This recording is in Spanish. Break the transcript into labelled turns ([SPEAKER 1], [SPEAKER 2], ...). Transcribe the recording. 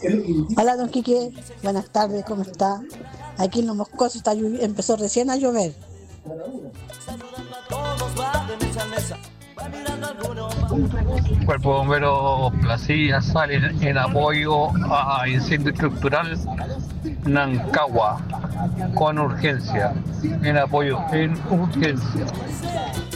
[SPEAKER 1] Hola, don Quique. Buenas tardes, ¿cómo está? Aquí en Los Moscosos empezó recién a llover.
[SPEAKER 2] Cuerpo de Bomberos Placilla sale en apoyo a incendio estructural Nancagua con urgencia. En apoyo en urgencia.